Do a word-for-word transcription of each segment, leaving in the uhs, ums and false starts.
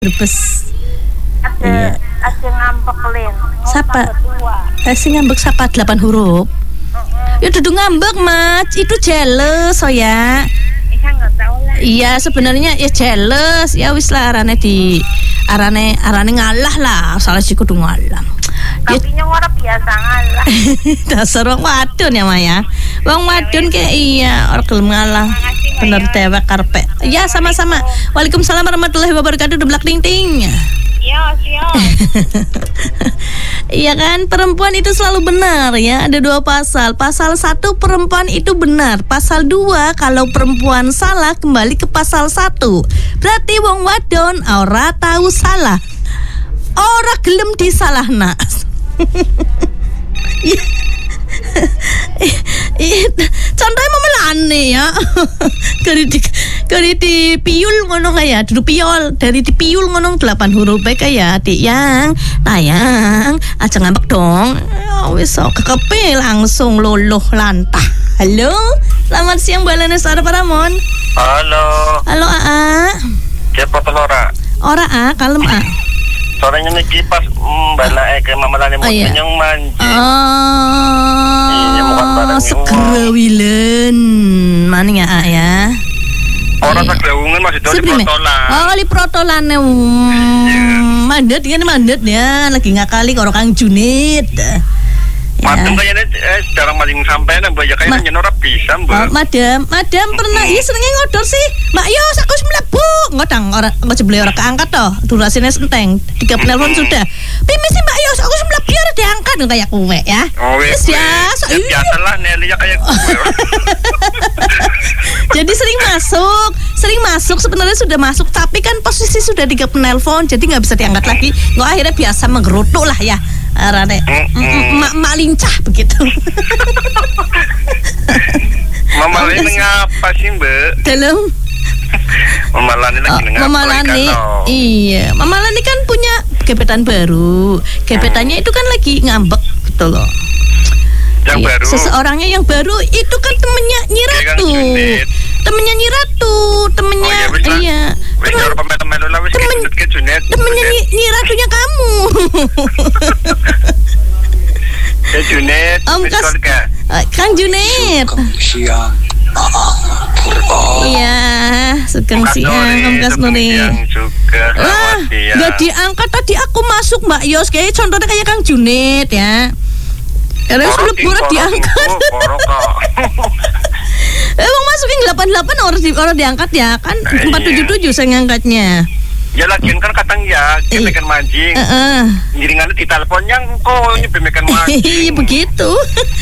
Brebes. Ada Iya. ada ngambek Lin. Siapa? Eh, si ngambek siapa? Delapan huruf. Ya duduk ngambek, Mas. Itu jealous, oh ya. Iya nggak tahu lah. Iya, sebenarnya ya jealous. Ya wis lah arane di arane arane ngalah lah. Salah sih kudu ngalah. Tapi nyong ora biasa ngalah. Dasar wong wadon ya, Maya. Wong wadon kayak iya, ora gelem ngalah. Bener dewek karpet. Ya, sama-sama. Waalaikumsalam warahmatullahi wabarakatuh. Deblak ting ting. Iya, siap. Iya kan, perempuan itu selalu benar ya. Ada dua pasal. Pasal satu, perempuan itu benar. Pasal dua, kalau perempuan salah kembali ke pasal satu. Berarti wong wadon ora tahu salah. Ora gelem disalahna. Contohnya memelane ya. Dari di dari di piul ngono kaya, duduk piol dari di piul ngono delapan huruf baik ya, adik yang tayang aja ngambek dong. Oh, wis so kekepe langsung luluh lantah. Halo, selamat siang Bu Elena Sarah Paramon. Halo. Halo Aa. Siapa telora? Ora A, kalem A. Sorenya niki pas mbana ke mamalane Oh, iya. nyong manji. Oh, Iya, bukan barang segera wilen. Maning ya A ya. Orang sagrawungan masih doli Sebenarnya. protolan. Oh, li protolane. Um, mandet kan mandet ya, lagi ngakali karo Kang Junid. Ya. Madem kayaknya eh jarang maling sampai nambah ya Ma- kayaknya nyenora bisa Oh, mbak. madam, madam pernah iya seringnya ngodor sih. Mbak Yos, aku wis mlebu. Ngodang ora engko jebule ora keangkat toh. Durasine enteng. Tiga penelpon sudah. Pimi sih Mbak Yos, aku wis mlebu ora diangkat kayak kowe ya. Oh wes. Wis ya, so, Ya, biasa lah Nelly ya kayak gue. Jadi sering masuk, sering masuk sebenarnya sudah masuk, tapi kan posisi sudah tiga penelpon, jadi nggak bisa diangkat lagi. Nggak akhirnya biasa menggerutuk lah ya, arane mak-mak lincah begitu. Mama ini ngapa sih mbak? Dalam Mama Lani lagi oh, ngapa? Mama Lani, iya, Mama Lani kan punya gebetan baru, gebetannya itu kan lagi ngambek gitu loh. Yang Iya, baru. seseorangnya yang baru itu kan temennya Nyi Iya, Kang Ratu, Junid. temennya Nyi Ratu, temennya Oh, iya, wis lah. iya, Wis temen- karo pemain-pemain lah wis temen- ke Junet. temennya Nyi, Nyi Ratunya kamu. Ya Junet. Om wis Kas, karo ke- eh, Kang Junid. siang purba Iya, Sugeng Kak siang, Om Kas Sugeng Nuri. siang juga. Wah, Selamat siang. nggak diangkat tadi aku masuk Mbak Yos, kayak contohnya kayak Kang Junid ya. Karena Korok sebelum ing, burat korok diangkat. ing, korok kok. Emang masukin delapan delapan orang di orang diangkat ya kan Iya. empat tujuh tujuh saya ngangkatnya. Ya lagian kan katang ya, Iya. kita kan mancing. Heeh. Ngiringannya di telepon yang kok nyebemekan mancing. Iya begitu.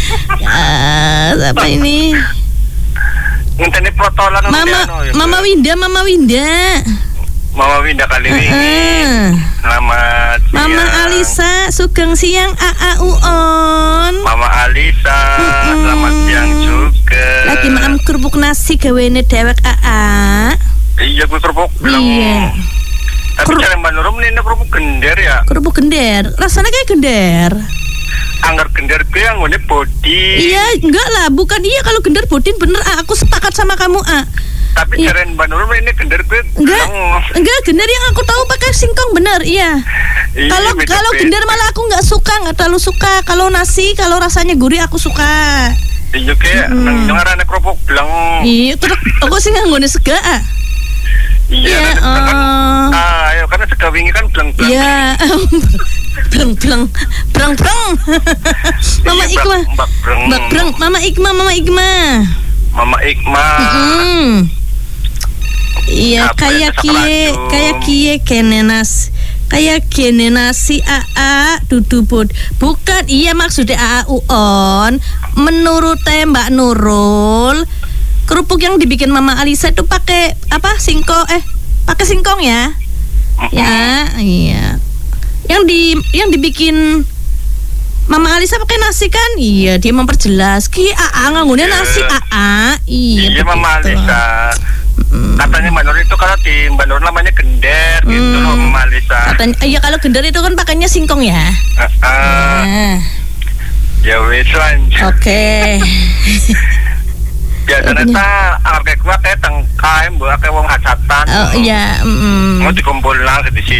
Ya, apa ini? Ngenteni protolan Mama, anu, ya, Mama Mbak. Winda, Mama Winda. Mama Winda kali ini. Heeh. Selamat siang. Mama Alisa, Sugeng siang A A U On. Mama Alisa, Mm-mm. selamat siang juga. Lagi maam kerupuk nasi gawene dewek A A. Iya, gue kerupuk bilang. Iya. Tapi Keru- cara Mbak Nurum ini kerupuk gender ya. Kerupuk gender. Rasanya kayak gender. Anggar gender gue yang ngene body. Iya, enggak lah, bukan iya kalau gender bodin bener A. Aku sepakat sama kamu A. Tapi Iya. cara Mbak Nurum ini gender gue. Enggak, bilang, enggak gender yang aku tahu pakai singkong bener, iya. Iya, Kalau beda-beda. kalau gender malah aku nggak suka, nggak terlalu suka. Kalau nasi, kalau rasanya gurih aku suka. Iya kayak Mm-mm. nang ngarane kerupuk bilang. Iya, terus aku sih nggak sega. Ah. Iya, Iya, kan, kan, oh. ah, ayo karena sega wingi kan belang-belang. Iya, breng breng breng breng. Mama Iya, Ikma, Mbak Breng. Mbak Breng, Mama Ikma, Mama Ikma. Mama Ikma. Hmm. Iya, Apa kayak itu, kie, Sakratu? kayak kie kenenas. Kayak gene nasi A A dudu bod. Bukan, iya maksudnya A A U On. Menurut Mbak Nurul, kerupuk yang dibikin Mama Alisa itu pakai apa? Singkong eh pakai singkong ya? Ya, iya. Yang di yang dibikin Mama Alisa pakai nasi kan? Iya, dia memperjelas. Ki A A nganggone Iya. nasi A A. Iya, Iya Mama begitu. Alisa. Katanya Mbak Nur itu kalau di Mbak Nur namanya gender gitu Hmm. loh Mama Alisa. Katanya, iya kalau gender itu kan pakainya singkong ya. Ah, ah. Nah, Ya wes lanjut. oke. biasanya Apanya? ta arek kuat teh teng kae mbok akeh wong hajatan. Oh iya, mm. Mau dikumpul nang di